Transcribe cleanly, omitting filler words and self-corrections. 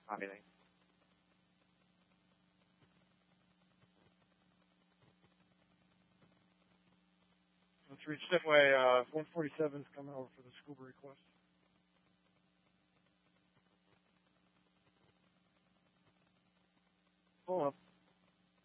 Anything. Let's reach Stepway. 147 is coming over for the scuba request. Pull up.